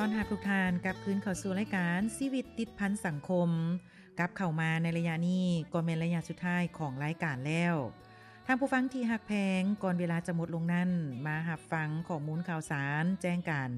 อนรับทุกท่านกลับคืนเข้าสู่รายการชีวิตติดพันสังคมกลับเข้ามาในระยะนี้ก็แม่นระยะสุดท้ายของรายการแล้วท่านผู้ฟังที่ฮักแพงก่อนเวลาจะหมดลงนั้นมารับฟังข้อมูลข่าวสารแจ้งการ